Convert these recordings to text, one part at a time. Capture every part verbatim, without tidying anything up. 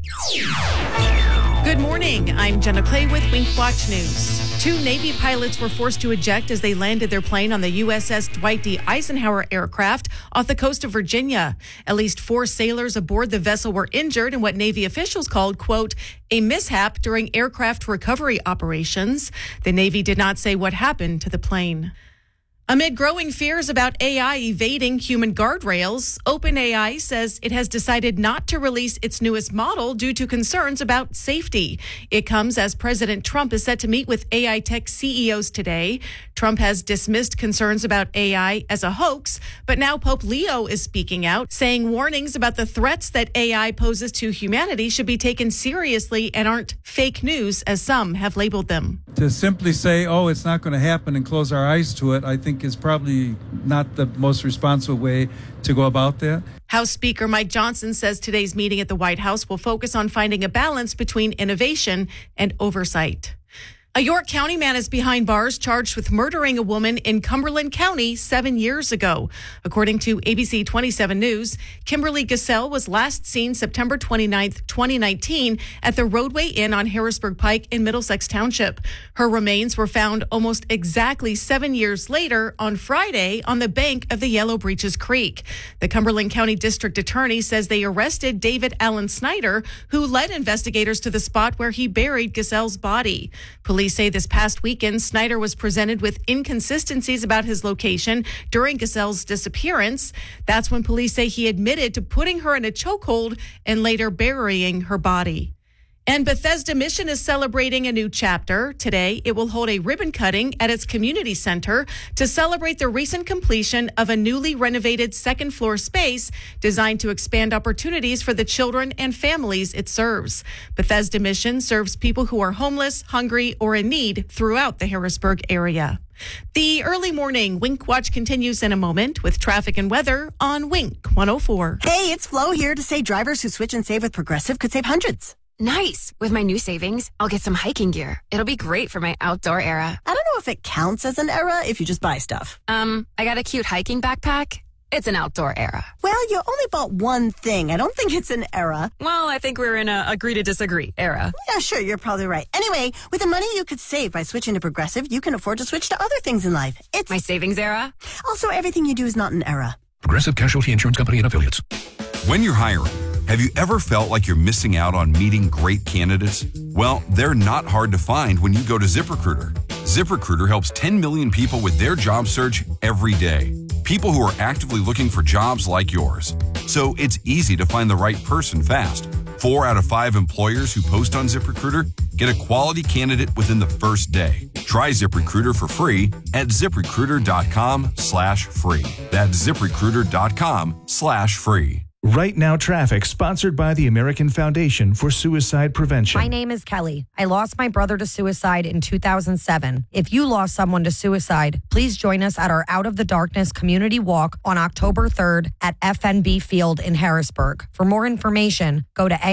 Good morning. I'm Jenna Clay with Wink Watch News. Two Navy pilots were forced to eject as they landed their plane on the U S S Dwight D. Eisenhower aircraft off the coast of Virginia. At least four sailors aboard the vessel were injured in what Navy officials called, quote, a mishap during aircraft recovery operations. The Navy did not say what happened to the plane. Amid growing fears about A I evading human guardrails, OpenAI says it has decided not to release its newest model due to concerns about safety. It comes as President Trump is set to meet with A I tech C E Os today. Trump has dismissed concerns about A I as a hoax, but now Pope Leo is speaking out, saying warnings about the threats that A I poses to humanity should be taken seriously and aren't fake news, as some have labeled them. To simply say, oh, it's not going to happen and close our eyes to it, I think is probably not the most responsible way to go about that. House Speaker Mike Johnson says today's meeting at the White House will focus on finding a balance between innovation and oversight. A York County man is behind bars charged with murdering a woman in Cumberland County seven years ago. According to A B C twenty-seven News, Kimberly Gassell was last seen September twenty-ninth, twenty nineteen at the Roadway Inn on Harrisburg Pike in Middlesex Township. Her remains were found almost exactly seven years later on Friday on the bank of the Yellow Breeches Creek. The Cumberland County District Attorney says they arrested David Allen Snyder, who led investigators to the spot where he buried Gassell's body. Police Police say this past weekend, Snyder was presented with inconsistencies about his location during Gassell's disappearance. That's when police say he admitted to putting her in a chokehold and later burying her body. And Bethesda Mission is celebrating a new chapter. Today, it will hold a ribbon cutting at its community center to celebrate the recent completion of a newly renovated second floor space designed to expand opportunities for the children and families it serves. Bethesda Mission serves people who are homeless, hungry, or in need throughout the Harrisburg area. The early morning Wink Watch continues in a moment with traffic and weather on Wink one oh four. Hey, it's Flo here to say drivers who switch and save with Progressive could save hundreds. Nice. With my new savings, I'll get some hiking gear. It'll be great for my outdoor era. I don't know if it counts as an era if you just buy stuff. Um, I got a cute hiking backpack. It's an outdoor era. Well, you only bought one thing. I don't think it's an era. Well, I think we're in a agree to disagree era. Yeah, sure, you're probably right. Anyway, with the money you could save by switching to Progressive, you can afford to switch to other things in life. It's my savings era. Also, everything you do is not an era. Progressive Casualty Insurance Company and Affiliates. When you're hiring, have you ever felt like you're missing out on meeting great candidates? Well, they're not hard to find when you go to ZipRecruiter. ZipRecruiter helps ten million people with their job search every day. People who are actively looking for jobs like yours. So it's easy to find the right person fast. Four out of five employers who post on ZipRecruiter get a quality candidate within the first day. Try ZipRecruiter for free at ZipRecruiter.com slash free. That's ZipRecruiter.com slash free. Right Now Traffic, sponsored by the American Foundation for Suicide Prevention. My name is Kelly. I lost my brother to suicide in two thousand seven. If you lost someone to suicide, please join us at our Out of the Darkness community walk on October third at F N B Field in Harrisburg. For more information, go to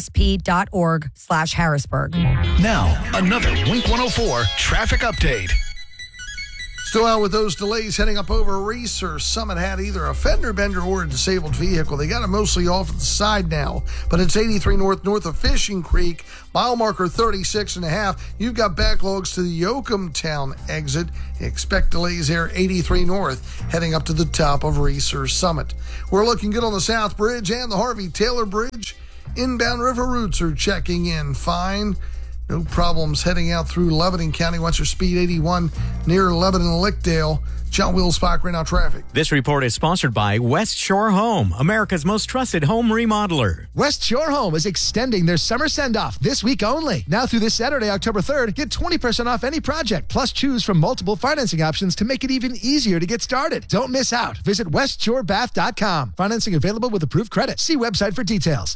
afsp.org slash Harrisburg. Now, another Wink one oh four traffic update. Still out with those delays heading up over Reese or Summit had either a fender bender or a disabled vehicle. They got it mostly off to the side now, but it's eighty-three north, north of Fishing Creek, mile marker thirty-six and a half. You've got backlogs to the Yoakum Town exit. Expect delays there eighty-three north, heading up to the top of Reese or Summit. We're looking good on the South Bridge and the Harvey Taylor Bridge. Inbound river routes are checking in fine. No problems heading out through Lebanon County. Watch your speed eighty-one near Lebanon and Lickdale. John Wheels, Spike, right now traffic. This report is sponsored by West Shore Home, America's most trusted home remodeler. West Shore Home is extending their summer send-off this week only. Now through this Saturday, October third, get twenty percent off any project, plus choose from multiple financing options to make it even easier to get started. Don't miss out. Visit west shore bath dot com. Financing available with approved credit. See website for details.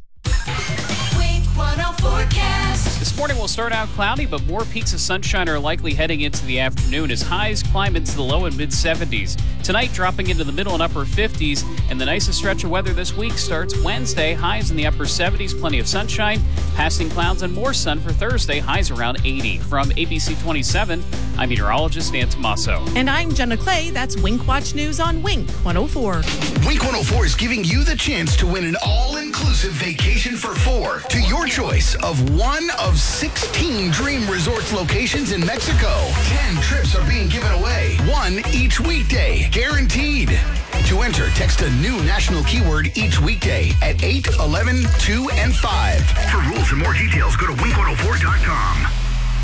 Wink one oh forecast. This morning will start out cloudy, but more peaks of sunshine are likely heading into the afternoon as highs climb into the low and mid seventies. Tonight dropping into the middle and upper fifties, and the nicest stretch of weather this week starts Wednesday. Highs in the upper seventies, plenty of sunshine. Passing clouds and more sun for Thursday, highs around eighty. From A B C twenty-seven, I'm meteorologist Dan Tomaso. And I'm Jenna Clay. That's Wink Watch News on Wink one oh four. Wink one oh four is giving you the chance to win an all-inclusive vacation for four to your choice of one of sixteen Dream Resorts locations in Mexico. ten trips are being given away, one each weekday, guaranteed. To enter, text a new national keyword each weekday at eight, eleven, two, and five. For rules and more details, go to wink one oh four dot com.